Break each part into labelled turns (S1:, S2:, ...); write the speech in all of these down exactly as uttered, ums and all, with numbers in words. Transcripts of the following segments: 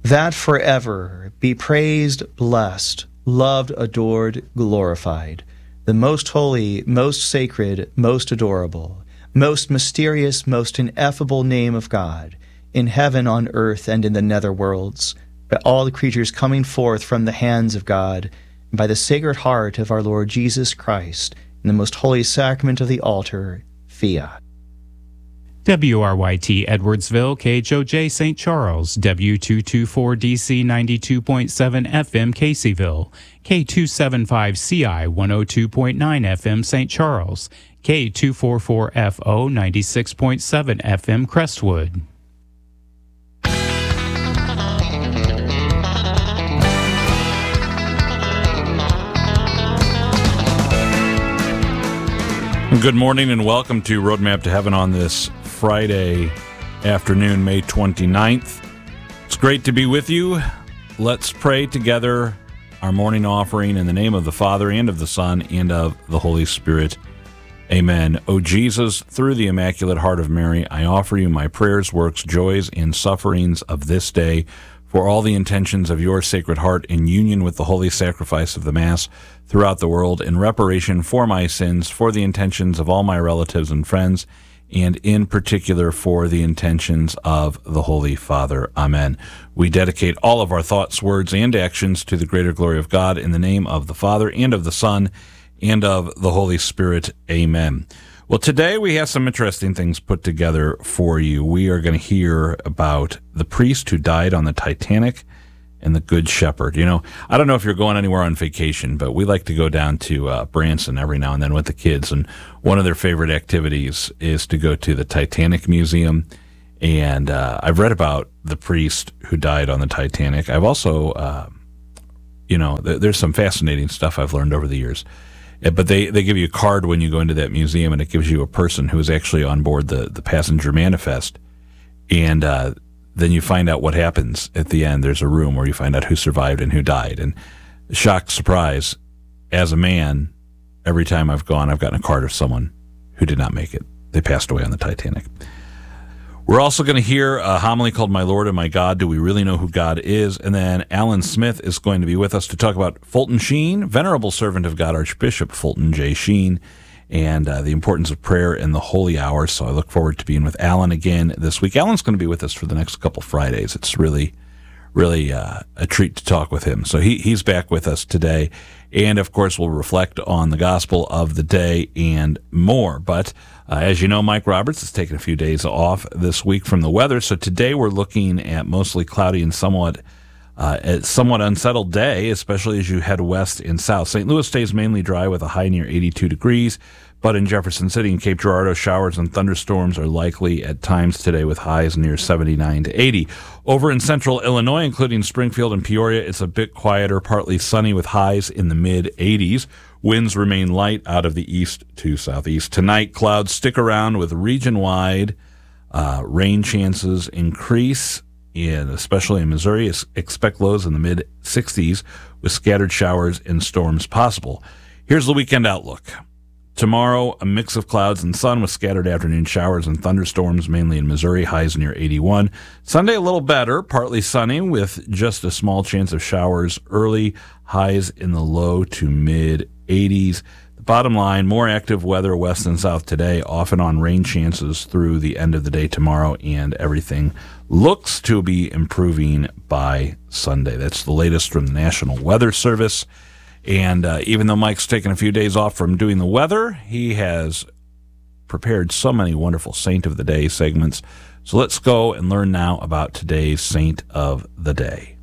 S1: that forever be praised, blessed, loved, adored, glorified, the most holy, most sacred, most adorable, most mysterious, most ineffable name of God, in heaven, on earth, and in the nether worlds, by all the creatures coming forth from the hands of God, and by the Sacred Heart of our Lord Jesus Christ, in the most holy sacrament of the altar, fiat.
S2: W R Y T Edwardsville, K H O J Saint Charles, W two twenty-four D C ninety-two point seven F M Caseyville, K two seventy-five C I one oh two point nine F M Saint Charles, K two forty-four F O ninety-six point seven F M Crestwood.
S3: Good morning and welcome to Roadmap to Heaven on this Friday afternoon, May twenty-ninth. It's great to be with you. Let's pray together our morning offering in the name of the Father and of the Son and of the Holy Spirit. Amen. O Jesus, through the Immaculate Heart of Mary, I offer you my prayers, works, joys, and sufferings of this day for all the intentions of your Sacred Heart in union with the holy sacrifice of the Mass throughout the world, in reparation for my sins, for the intentions of all my relatives and friends, and in particular for the intentions of the Holy Father. Amen. We dedicate all of our thoughts, words, and actions to the greater glory of God in the name of the Father and of the Son and of the Holy Spirit. Amen. Well, today we have some interesting things put together for you. We are going to hear about the priest who died on the Titanic and the Good Shepherd. You know, I don't know if you're going anywhere on vacation, but we like to go down to uh, Branson every now and then with the kids, and one of their favorite activities is to go to the Titanic Museum. And uh, I've read about the priest who died on the Titanic. I've also, uh, you know, th- there's some fascinating stuff I've learned over the years. But they, they give you a card when you go into that museum, and it gives you a person who is actually on board the, the passenger manifest. And uh, then you find out what happens at the end. There's a room where you find out who survived and who died. And shock, surprise, as a man, every time I've gone, I've gotten a card of someone who did not make it. They passed away on the Titanic. We're also going to hear a homily called My Lord and My God, Do We Really Know Who God Is? And then Alan Smith is going to be with us to talk about Fulton Sheen, Venerable Servant of God, Archbishop Fulton J. Sheen, and uh, the importance of prayer in the holy hour. So I look forward to being with Alan again this week. Alan's going to be with us for the next couple Fridays. It's really, really uh, a treat to talk with him. So he he's back with us today. And, of course, we'll reflect on the gospel of the day and more. But uh, as you know, Mike Roberts has taken a few days off this week from the weather. So today we're looking at mostly cloudy and somewhat uh, a somewhat unsettled day, especially as you head west and south. Saint Louis stays mainly dry with a high near eighty-two degrees. But in Jefferson City and Cape Girardeau, showers and thunderstorms are likely at times today with highs near seventy-nine to eighty. Over in central Illinois, including Springfield and Peoria, it's a bit quieter, partly sunny with highs in the mid-eighties. Winds remain light out of the east to southeast. Tonight, clouds stick around with region-wide uh, rain chances increase, in, especially in Missouri. Expect lows in the mid-sixties with scattered showers and storms possible. Here's the weekend outlook. Tomorrow, a mix of clouds and sun with scattered afternoon showers and thunderstorms, mainly in Missouri, highs near eighty-one. Sunday, a little better, partly sunny with just a small chance of showers early, highs in the low to mid-eighties. The bottom line, more active weather west and south today, off and on rain chances through the end of the day tomorrow, and everything looks to be improving by Sunday. That's the latest from the National Weather Service. And uh, even though Mike's taken a few days off from doing the weather, he has prepared so many wonderful Saint of the Day segments. So let's go and learn now about today's Saint of the Day.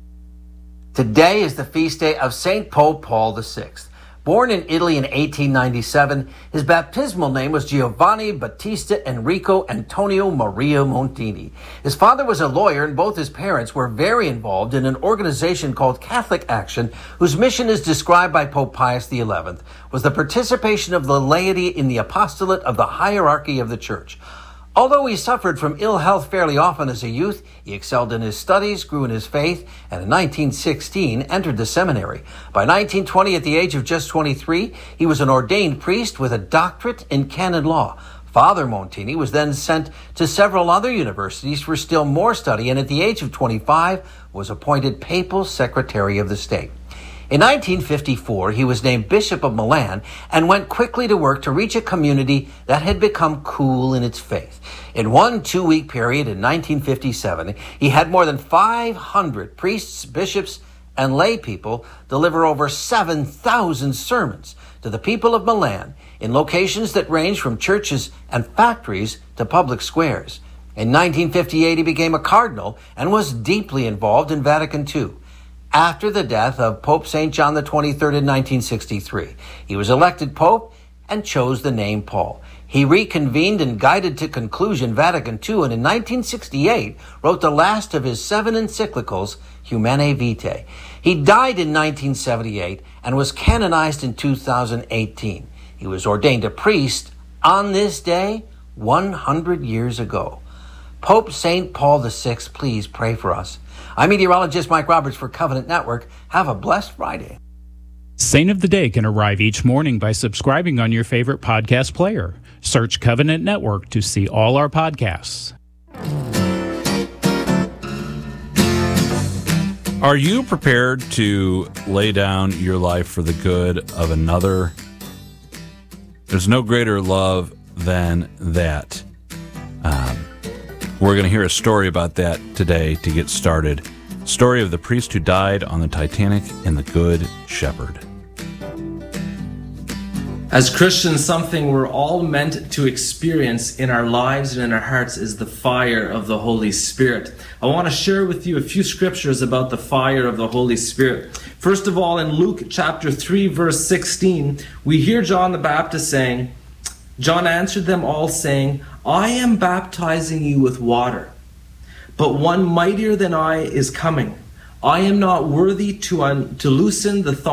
S4: Today is the feast day of Saint Pope Paul the Sixth. Born in Italy in eighteen ninety-seven, his baptismal name was Giovanni Battista Enrico Antonio Maria Montini. His father was a lawyer, and both his parents were very involved in an organization called Catholic Action, whose mission is described by Pope Pius the Eleventh, was the participation of the laity in the apostolate of the hierarchy of the Church. Although he suffered from ill health fairly often as a youth, he excelled in his studies, grew in his faith, and in nineteen sixteen entered the seminary. By nineteen twenty, at the age of just twenty-three, he was an ordained priest with a doctorate in canon law. Father Montini was then sent to several other universities for still more study, and at the age of twenty-five was appointed Papal Secretary of the State. In nineteen fifty-four, he was named Bishop of Milan and went quickly to work to reach a community that had become cool in its faith. In one two-week period in nineteen fifty-seven, he had more than five hundred priests, bishops, and lay people deliver over seven thousand sermons to the people of Milan in locations that range from churches and factories to public squares. In nineteen fifty-eight, he became a cardinal and was deeply involved in Vatican Two. After the death of Pope Saint John the twenty-third in nineteen sixty-three, he was elected pope and chose the name Paul. He reconvened and guided to conclusion Vatican Two, and in nineteen sixty-eight wrote the last of his seven encyclicals, Humanae Vitae. He died in nineteen seventy-eight and was canonized in two thousand eighteen. He was ordained a priest on this day one hundred years ago. Pope Saint Paul the Sixth, please pray for us. I'm meteorologist Mike Roberts for Covenant Network. Have a blessed Friday.
S2: Saint of the Day can arrive each morning by subscribing on your favorite podcast player. Search Covenant Network to see all our podcasts.
S3: Are you prepared to lay down your life for the good of another? There's no greater love than that. Um, we're going to hear a story about that today to get started. Story of the priest who died on the Titanic and the Good Shepherd.
S5: As Christians, something we're all meant to experience in our lives and in our hearts is the fire of the Holy Spirit. I want to share with you a few scriptures about the fire of the Holy Spirit. First of all, in Luke chapter three, verse sixteen, we hear John the Baptist saying, John answered them all saying, I am baptizing you with water, but one mightier than I is coming. I am not worthy to, un- to loosen the thong